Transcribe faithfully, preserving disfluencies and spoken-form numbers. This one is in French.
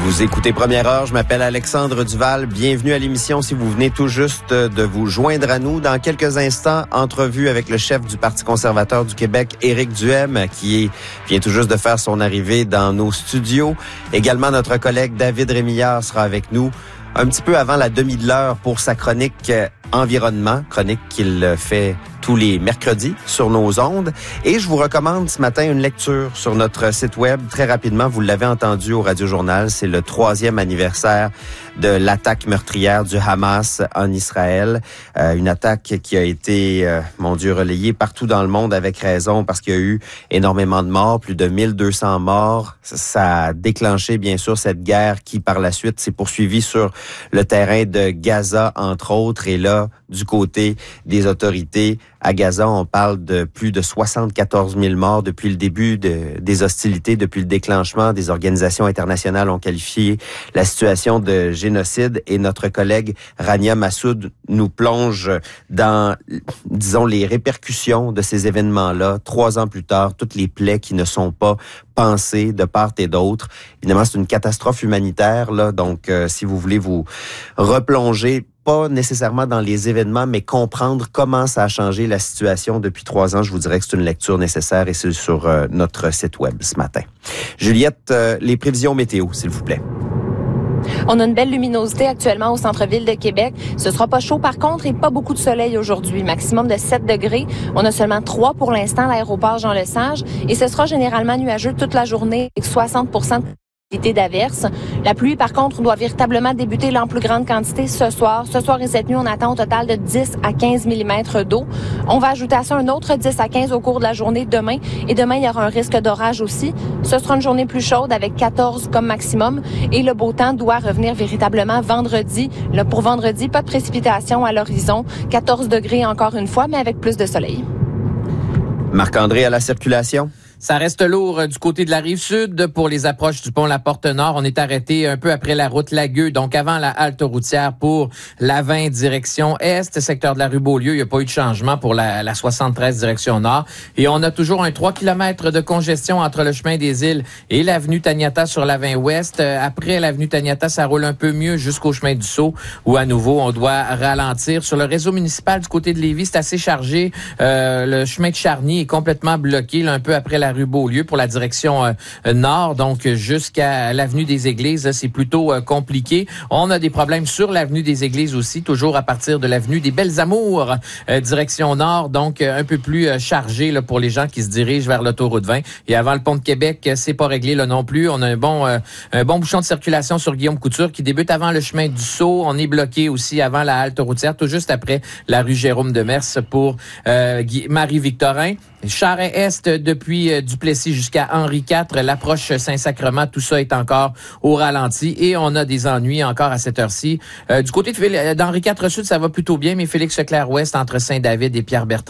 Vous écoutez Première Heure, je m'appelle Alexandre Duval. Bienvenue à l'émission si vous venez tout juste de vous joindre à nous. Dans quelques instants, entrevue avec le chef du Parti conservateur du Québec, Éric Duhaime, qui est, vient tout juste de faire son arrivée dans nos studios. Également, notre collègue David Rémillard sera avec nous un petit peu avant la demi de l'heure pour sa chronique Environnement, chronique qu'il fait tous les mercredis sur nos ondes. Et je vous recommande ce matin une lecture sur notre site web. Très rapidement, vous l'avez entendu au Radio-Journal, c'est le troisième anniversaire de l'attaque meurtrière du Hamas en Israël. Euh, une attaque qui a été, euh, mon Dieu, relayée partout dans le monde avec raison parce qu'il y a eu énormément de morts, plus de mille deux cents morts. Ça a déclenché, bien sûr, cette guerre qui, par la suite, s'est poursuivie sur le terrain de Gaza, entre autres. Et là, du côté des autorités, à Gaza, on parle de plus de soixante-quatorze mille morts depuis le début de, des hostilités, depuis le déclenchement. Des organisations internationales ont qualifié la situation de génocide et notre collègue Rania Massoud nous plonge dans, disons, les répercussions de ces événements-là. Trois ans plus tard, toutes les plaies qui ne sont pas pensées de part et d'autre. Évidemment, c'est une catastrophe humanitaire, là. Donc, euh, si vous voulez vous replonger, pas nécessairement dans les événements, mais comprendre comment ça a changé la situation depuis trois ans. Je vous dirais que c'est une lecture nécessaire et c'est sur euh, notre site web ce matin. Juliette, euh, les prévisions météo, s'il vous plaît. On a une belle luminosité actuellement au centre-ville de Québec. Ce sera pas chaud par contre et pas beaucoup de soleil aujourd'hui. Maximum de sept degrés. On a seulement trois pour l'instant à l'aéroport Jean-Lesage et ce sera généralement nuageux toute la journée avec soixante pour cent de d'averses. La pluie, par contre, doit véritablement débuter là en plus grande quantité ce soir. Ce soir et cette nuit, on attend au total de dix à quinze millimètres d'eau. On va ajouter à ça un autre dix à quinze au cours de la journée demain. Et demain, il y aura un risque d'orage aussi. Ce sera une journée plus chaude avec quatorze comme maximum. Et le beau temps doit revenir véritablement vendredi. Là, pour vendredi, pas de précipitation à l'horizon. quatorze degrés encore une fois, mais avec plus de soleil. Marc-André à la circulation. Ça reste lourd du côté de la Rive-Sud pour les approches du pont La Porte-Nord. On est arrêté un peu après la route Lagueux, donc avant la halte routière pour la vingt direction Est, secteur de la rue Beaulieu. Il n'y a pas eu de changement pour la, la soixante-treize direction Nord. Et on a toujours un trois kilomètres de congestion entre le chemin des Îles et l'avenue Taniata sur la vingt Ouest. Après l'avenue Taniata, ça roule un peu mieux jusqu'au chemin du Sceau où à nouveau on doit ralentir. Sur le réseau municipal du côté de Lévis, c'est assez chargé. Euh, le chemin de Charny est complètement bloqué là, un peu après la rue Beaulieu pour la direction euh, nord, donc jusqu'à l'avenue des Églises, c'est plutôt euh, compliqué. On a des problèmes sur l'avenue des Églises aussi, toujours à partir de l'avenue des Belles Amours, euh, direction nord, donc euh, un peu plus euh, chargé là, pour les gens qui se dirigent vers l'autoroute vingt. Et avant le pont de Québec, c'est pas réglé là non plus. On a un bon euh, un bon bouchon de circulation sur Guillaume Couture qui débute avant le chemin du Sceau. On est bloqué aussi avant la halte routière, tout juste après la rue Jérôme Demers pour euh, Marie-Victorin. Charest-Est depuis euh, Duplessis jusqu'à Henri quatre, l'approche Saint-Sacrement, tout ça est encore au ralenti et on a des ennuis encore à cette heure-ci. Euh, du côté de, d'Henri quatre Sud, ça va plutôt bien, mais Félix-Leclerc Ouest entre Saint-David et Pierre-Bertrand